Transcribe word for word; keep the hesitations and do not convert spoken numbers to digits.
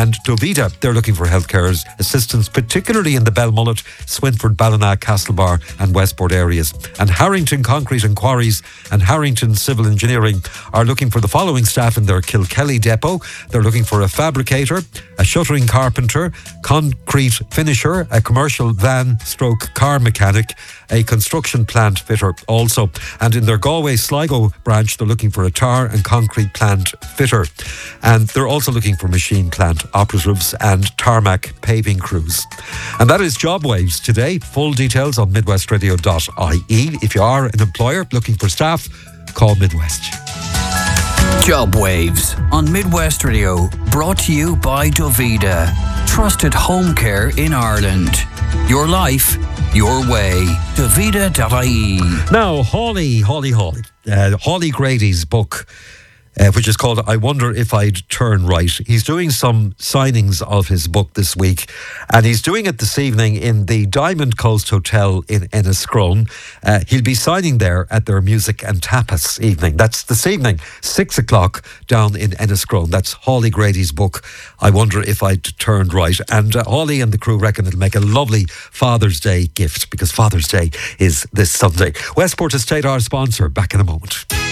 And Dovida, they're looking for healthcare assistance, particularly in the Belmullet, Swinford, Ballina, Castlebar and Westport areas. And Harrington Concrete and Quarries and Harrington Civil Engineering are looking for the following staff in their Kilkelly depot. They're looking for a fabricator, a shuttering carpenter, concrete finisher, a commercial van stroke car mechanic, a construction plant fitter also. And in their Galway Sligo branch, they're looking for a tar and concrete plant fitter. And they're also looking for machine plant operatives and tarmac paving crews. And that is Job Waves today. Full details on midwest radio dot I E. If you are an employer looking for staff, call Midwest. Job Waves on Midwest Radio, brought to you by Dovida. Trusted home care in Ireland. Your life, your way. Dovida dot I E. Now, Hawley, Hawley, Hawley. Uh, Hawley Grady's book, Uh, which is called I Wonder If I'd Turn Right. He's doing some signings of his book this week, and he's doing it this evening in the Diamond Coast Hotel in Enniscrone. Uh, he'll be signing there at their Music and Tapas evening. That's this evening, six o'clock down in Enniscrone. That's Hawley Grady's book, I Wonder If I'd Turned Right. And uh, Hawley and the crew reckon it'll make a lovely Father's Day gift, because Father's Day is this Sunday. Westport Estate, our sponsor. Back in a moment.